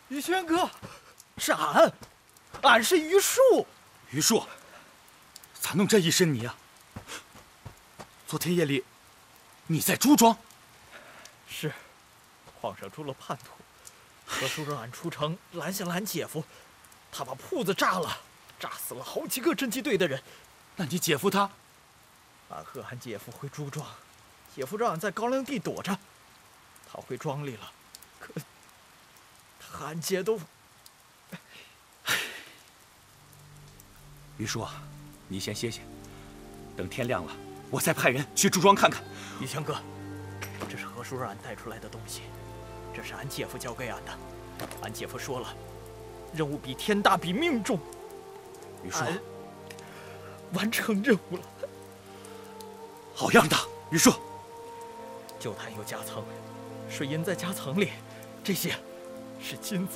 于轩哥，是俺是于树。 于树，咋弄这一身泥啊？昨天夜里，你在朱庄？ 是，皇上出了叛徒，何叔让俺出城拦下了俺姐夫，他把铺子炸了，炸死了好几个侦缉队的人。 那你姐夫他？ 俺和俺姐夫回朱庄，姐夫让俺在高粱地躲着，他回庄里了，可他和俺姐都…… 于叔，你先歇歇，等天亮了，我再派人去朱庄看看。 于轩哥，这是何叔让俺带出来的东西，这是俺姐夫交给俺的。俺姐夫说了，任务比天大，比命重。 于叔， 完成任务了。 好样的，于叔！ 旧坛有夹层，水银在夹层里，这些是金子。